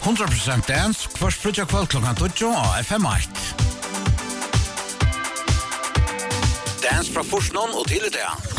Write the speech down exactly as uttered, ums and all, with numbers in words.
hundra prosent dance, kvart frutja kvall klokkan tjugo og F M eitt. Dance fra Forsnån og til i dag.